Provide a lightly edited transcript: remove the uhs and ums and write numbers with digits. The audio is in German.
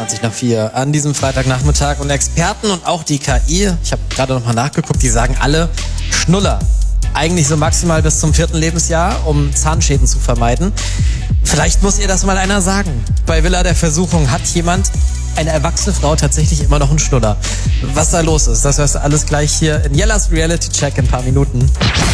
20 nach 4 an diesem Freitagnachmittag. Und Experten und auch die KI, ich habe gerade nochmal nachgeguckt, die sagen alle Schnuller. Eigentlich so maximal bis zum 4. Lebensjahr, um Zahnschäden zu vermeiden. Vielleicht muss ihr das mal einer sagen. Bei Villa der Versuchung hat jemand, eine erwachsene Frau, tatsächlich immer noch einen Schnuller. Was da los ist, das hörst du alles gleich hier in Jellas Reality Check in ein paar Minuten.